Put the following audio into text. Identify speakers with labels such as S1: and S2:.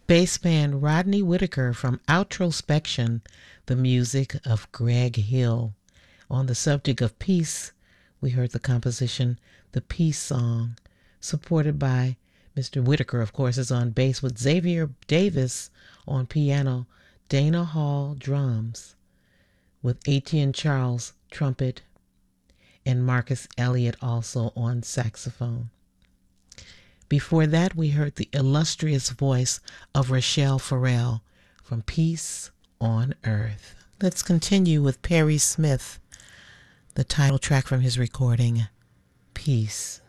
S1: Bass man Rodney Whitaker from Outrospection, the music of Greg Hill. On the subject of peace, we heard the composition The Peace Song, supported by Mr. Whitaker, of course, is on bass with Xavier Davis on piano, Dana Hall drums, with Etienne Charles trumpet, and Marcus Elliott also on saxophone. Before that, we heard the illustrious voice of Rachelle Farrell from Peace on Earth. Let's continue with Perry Smith, the title track from his recording, Peace.